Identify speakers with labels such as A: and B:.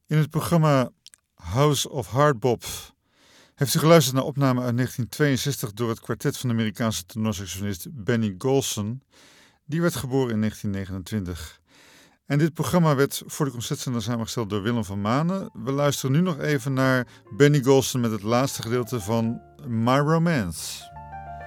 A: In het programma House of Hardbop heeft u geluisterd naar opname uit 1962 door het kwartet van de Amerikaanse tenorsaxofonist Benny Golson. Die werd geboren in 1929. En dit programma werd voor de Concertzender samengesteld door Willem van Manen. We luisteren nu nog even naar Benny Golson met het laatste gedeelte van My Romance.